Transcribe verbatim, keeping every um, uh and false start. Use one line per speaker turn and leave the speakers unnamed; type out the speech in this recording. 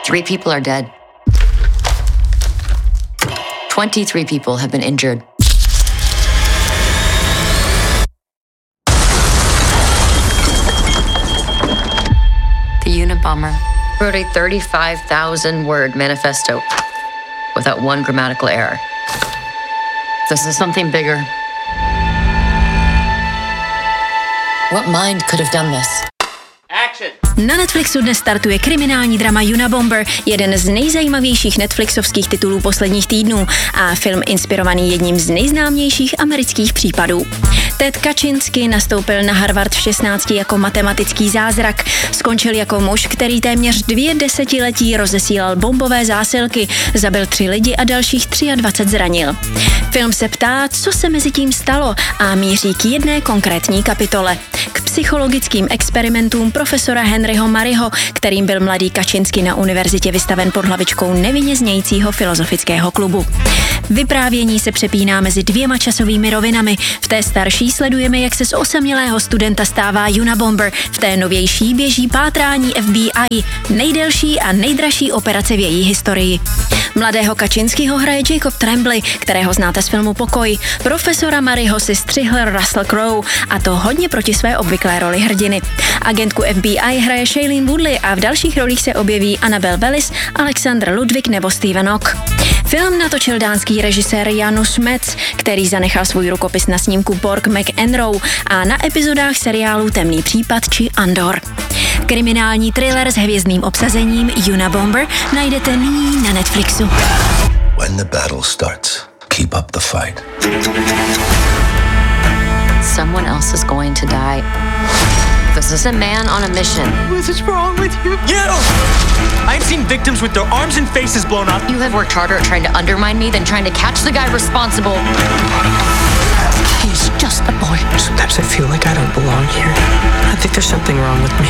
Three people are dead. twenty-three people have been injured. The Unabomber wrote a thirty-five thousand word manifesto without one grammatical error. This is something bigger. What mind could have done this?
Action!
Na Netflixu dnes startuje kriminální drama Unabomber, jeden z nejzajímavějších Netflixovských titulů posledních týdnů a film inspirovaný jedním z nejznámějších amerických případů. Ted Kaczynski nastoupil na Harvard v šestnácti jako matematický zázrak. Skončil jako muž, který téměř dvě desetiletí rozesílal bombové zásilky, zabil tři lidi a dalších dvacet tři zranil. Film se ptá, co se mezi tím stalo a míří k jedné konkrétní kapitole. K psychologickým experimentům profesora Henryho Murrayho, kterým byl mladý Kaczynski na univerzitě vystaven pod hlavičkou nevinně znějícího filozofického klubu. Vyprávění se přepíná mezi dvěma časovými rovinami. V té starší sledujeme, jak se z osamělého studenta stává Unabomber. V té novější běží pátrání F B I, nejdelší a nejdražší operace v její historii. Mladého Kaczynskiho hraje Jacob Tremblay, kterého znáte z filmu Pokoj. Profesora Murrayho si střihl Russell Crowe, a to hodně proti své obvyklé roli hrdiny. Agentku F B I hraje Shailene Woodley a v dalších rolích se objeví Annabelle Wallis, Alexander Ludwig nebo Stephen Ock. Film natočil dánský režisér Janus Metz, který zanechal svůj rukopis na snímku Borg McEnroe a na epizodách seriálů Temný případ či Andor. Kriminální thriller s hvězdným obsazením Unabomber najdete nyní na Netflixu.
When the battle starts, keep up the fight.
Someone else is going to die. This is a man on a mission.
What is wrong with you? You! I've seen victims with their arms and faces blown up.
You have worked harder at trying to undermine me than trying to catch the guy responsible.
He's just a boy.
Sometimes I feel like I don't belong here. I think there's something wrong with me.